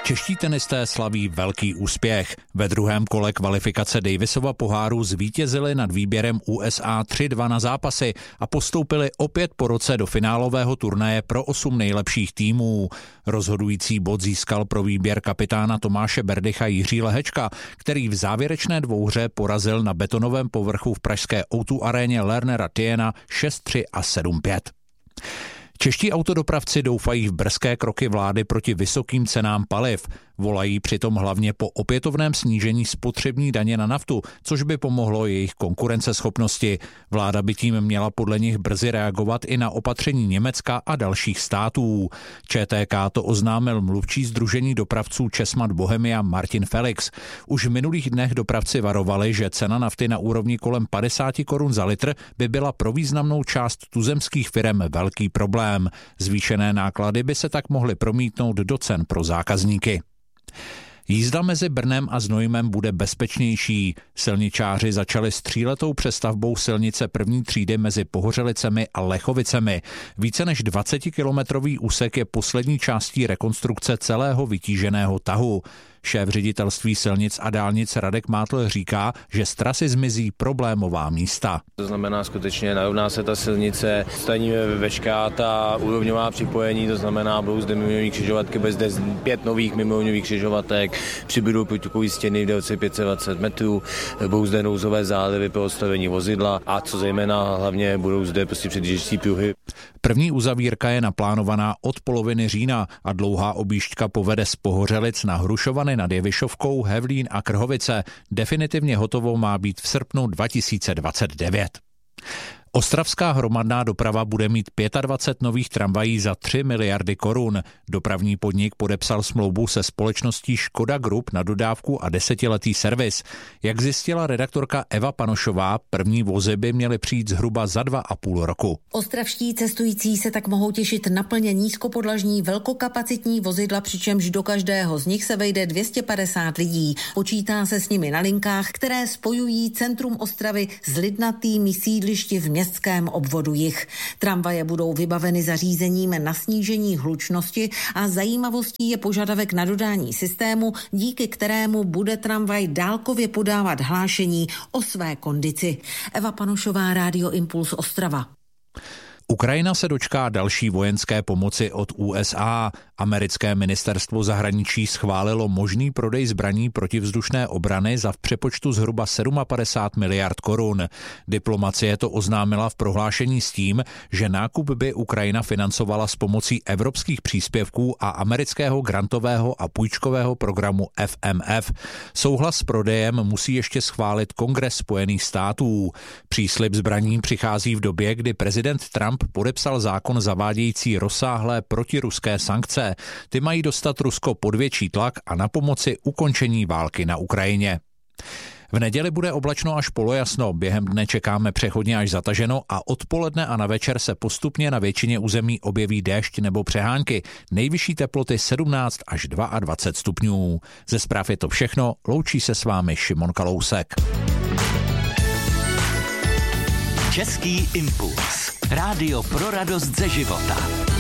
Čeští tenisté slaví velký úspěch. Ve druhém kole kvalifikace Davisova poháru zvítězili nad výběrem USA 3-2 na zápasy a postoupili opět po roce do finálového turnaje pro 8 nejlepších týmů. Rozhodující bod získal pro výběr kapitána Tomáše Berdycha Jiří Lehečka, který v závěrečné dvouhře porazil na betonovém povrchu v pražské O2 aréně Lernera Tiena 6-3 a 7-5. Čeští autodopravci doufají v brzké kroky vlády proti vysokým cenám paliv. Volají přitom hlavně po opětovném snížení spotřební daně na naftu, což by pomohlo jejich konkurenceschopnosti. Vláda by tím měla podle nich brzy reagovat i na opatření Německa a dalších států. ČTK to oznámil mluvčí sdružení dopravců Česmad Bohemia Martin Felix. Už v minulých dnech dopravci varovali, že cena nafty na úrovni kolem 50 korun za litr by byla pro významnou část tuzemských firem velký problém. Zvýšené náklady by se tak mohly promítnout do cen pro zákazníky. Jízda mezi Brnem a Znojmem bude bezpečnější. Silničáři začali s 3letou přestavbou silnice první třídy mezi Pohořelicemi a Lechovicemi. Více než 20-kilometrový úsek je poslední částí rekonstrukce celého vytíženého tahu. Šéf ředitelství silnic a dálnic Radek Mátl říká, že z trasy zmizí problémová místa. To znamená skutečně narovná se ta silnice, staníme veškerá ta úrovňová připojení, to znamená budou zde mimoúrovňové křižovatky, bude zde 5 nových mimoúrovňových křižovatek, přibudou průtokové stěny v délce 520 metrů, budou zde nouzové zálivy pro odstavení vozidla a co zejména hlavně budou zde prostě předjížděcí pruhy. První uzavírka je naplánovaná od poloviny října a dlouhá objížďka povede z Pohořelic na Hrušovany nad Jevišovkou, Hevlín a Krhovice. Definitivně hotovo má být v srpnu 2029. Ostravská hromadná doprava bude mít 25 nových tramvají za 3 miliardy korun. Dopravní podnik podepsal smlouvu se společností Škoda Group na dodávku a 10letý servis. Jak zjistila redaktorka Eva Panošová, první vozy by měly přijít zhruba za 2,5 roku. Ostravští cestující se tak mohou těšit na plně nízkopodlažní velkokapacitní vozidla, přičemž do každého z nich se vejde 250 lidí. Počítá se s nimi na linkách, které spojují centrum Ostravy s lidnatými sídlišti v městském obvodu Jih. Tramvaje budou vybaveny zařízením na snížení hlučnosti a zajímavostí je požadavek na dodání systému, díky kterému bude tramvaj dálkově podávat hlášení o své kondici. Eva Panošová, Rádio Impuls Ostrava. Ukrajina se dočká další vojenské pomoci od USA. Americké ministerstvo zahraničí schválilo možný prodej zbraní protivzdušné obrany za v přepočtu zhruba 57 miliard korun. Diplomacie to oznámila v prohlášení s tím, že nákup by Ukrajina financovala s pomocí evropských příspěvků a amerického grantového a půjčkového programu FMF. Souhlas s prodejem musí ještě schválit Kongres Spojených států. Příslib zbraní přichází v době, kdy prezident Trump podepsal zákon zavádějící rozsáhlé protiruské sankce. Ty mají dostat Rusko pod větší tlak a na pomoci ukončení války na Ukrajině. V neděli bude oblačno až polojasno, během dne čekáme přechodně až zataženo a odpoledne a na večer se postupně na většině území objeví déšť nebo přehánky. Nejvyšší teploty 17 až 22 stupňů. Ze zpráv je to všechno, loučí se s vámi Šimon Kalousek. Český impuls. Rádio pro radost ze života.